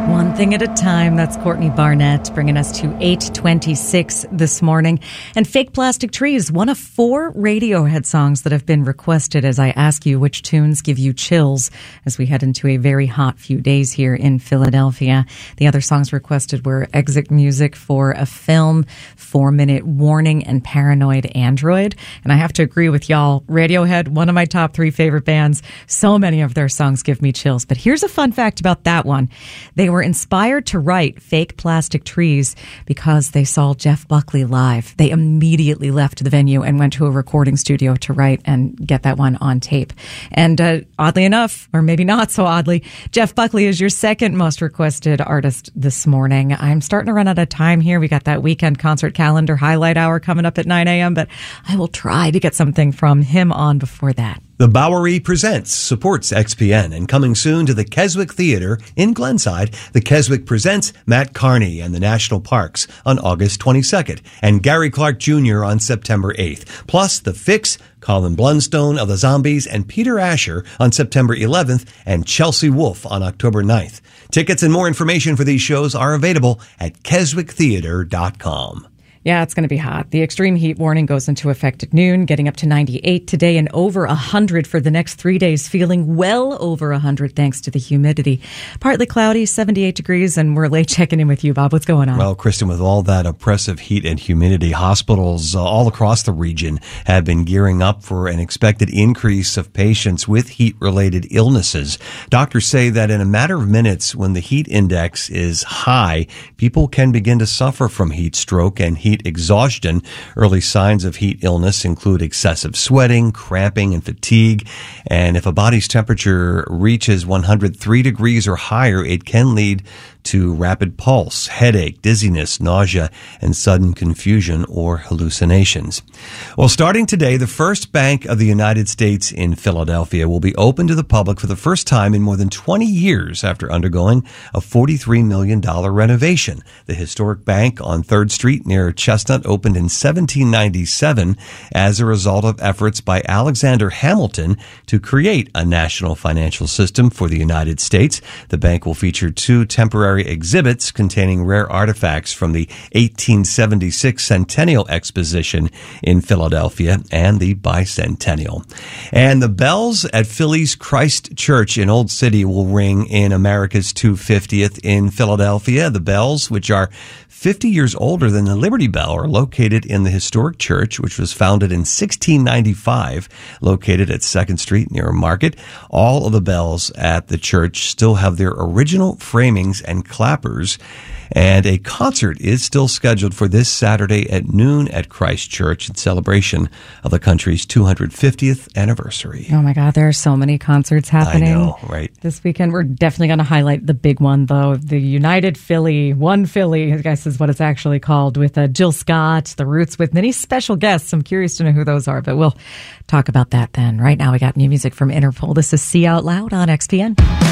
One thing at a time. That's Courtney Barnett bringing us to 8:26 this morning. And Fake Plastic Trees, one of 4 Radiohead songs that have been requested as I ask you which tunes give you chills as we head into a very hot few days here in Philadelphia. The other songs requested were Exit Music for a Film, 4-Minute Warning, and Paranoid Android. And I have to agree with y'all. Radiohead, one of my top 3 favorite bands. So many of their songs give me chills. But here's a fun fact about that one. They were inspired to write Fake Plastic Trees because they saw Jeff Buckley live. They immediately left the venue and went to a recording studio to write and get that one on tape. And oddly enough, or maybe not so oddly, Jeff Buckley is your second most requested artist this morning. I'm starting to run out of time here. We got that weekend concert calendar highlight hour coming up at 9 a.m., but I will try to get something from him on before that. The Bowery Presents supports XPN, and coming soon to the Keswick Theater in Glenside, the Keswick Presents Matt Carney and the National Parks on August 22nd, and Gary Clark Jr. on September 8th. Plus, The Fix, Colin Blunstone of the Zombies, and Peter Asher on September 11th, and Chelsea Wolfe on October 9th. Tickets and more information for these shows are available at keswicktheater.com. Yeah, it's going to be hot. The extreme heat warning goes into effect at noon, getting up to 98 today and over 100 for the next 3 days, feeling well over 100 thanks to the humidity. Partly cloudy, 78 degrees, and we're late checking in with you, Bob. What's going on? Well, Kristen, with all that oppressive heat and humidity, hospitals all across the region have been gearing up for an expected increase of patients with heat-related illnesses. Doctors say that in a matter of minutes, when the heat index is high, people can begin to suffer from heat stroke and heat exhaustion. Early signs of heat illness include excessive sweating, cramping, and fatigue. And if a body's temperature reaches 103 degrees or higher, it can lead to rapid pulse, headache, dizziness, nausea, and sudden confusion or hallucinations. Well, starting today, the First Bank of the United States in Philadelphia will be open to the public for the first time in more than 20 years after undergoing a $43 million renovation. The historic bank on 3rd Street near Chestnut opened in 1797 as a result of efforts by Alexander Hamilton to create a national financial system for the United States. The bank will feature 2 temporary exhibits containing rare artifacts from the 1876 Centennial Exposition in Philadelphia and the Bicentennial. And the bells at Philly's Christ Church in Old City will ring in America's 250th in Philadelphia. The bells, which are 50 years older than the Liberty Bell, are located in the historic church, which was founded in 1695, located at 2nd Street near Market. All of the bells at the church still have their original framings and clappers, and a concert is still scheduled for this Saturday at noon at Christ Church in celebration of the country's 250th anniversary. Oh my God, there are so many concerts happening. I know, right? This weekend. We're definitely going to highlight the big one, though. The United Philly, One Philly, I guess is what it's actually called, with Jill Scott, The Roots, with many special guests. I'm curious to know who those are, but we'll talk about that then. Right now, we got new music from Interpol. This is See Out Loud on XPN.